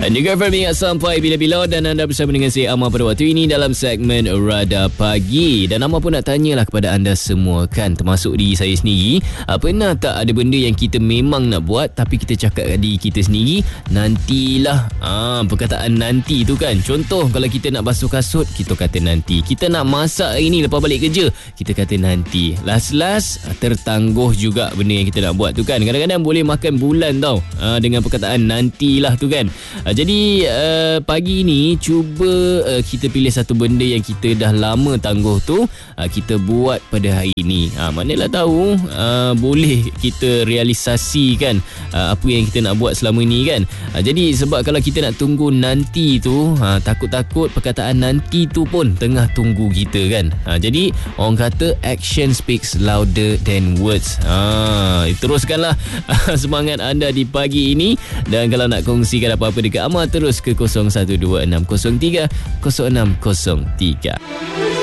Dan juga kami ingat sampai bila-bila dan anda bersama dengan saya Amar pada waktu ini dalam segmen Radar Pagi. Dan Amar pun nak tanyalah kepada anda semua kan, termasuk diri saya sendiri, pernah tak ada benda yang kita memang nak buat tapi kita cakap kat diri kita sendiri, nantilah. Perkataan nanti tu kan, contoh kalau kita nak basuh kasut, kita kata nanti. Kita nak masak hari ni lepas balik kerja, kita kata nanti. Last tertangguh juga benda yang kita nak buat tu kan. Kadang-kadang boleh makan bulan tau dengan perkataan nantilah tu kan. Jadi pagi ni cuba kita pilih satu benda yang kita dah lama tangguh tu, kita buat pada hari ni. Manalah tahu boleh kita realisasikan apa yang kita nak buat selama ni kan. Jadi sebab kalau kita nak tunggu nanti tu, takut-takut perkataan nanti tu pun tengah tunggu kita kan. Jadi orang kata action speaks louder than words. Teruskanlah semangat anda di pagi ini. Dan kalau nak kongsikan apa-apa dekat Amar, terus ke 0126030603.